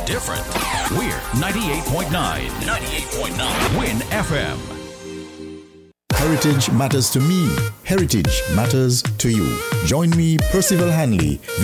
different. We're 98.9. 98.9. Win FM. Heritage matters to me. Heritage matters to you. Join me, Percival Hanley.